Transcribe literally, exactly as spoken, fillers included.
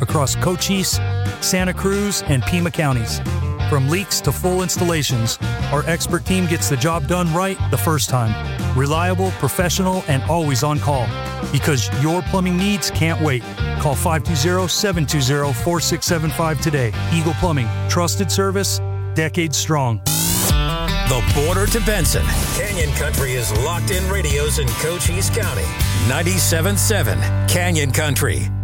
across Cochise, Santa Cruz, and Pima counties. From leaks to full installations, our expert team gets the job done right the first time. Reliable, professional, and always on call. Because your plumbing needs can't wait. Call five two zero, seven two zero, four six seven five today. Eagle Plumbing. Trusted service, decades strong. The border to Benson. Canyon Country is locked in radios in Cochise County. ninety-seven point seven Canyon Country.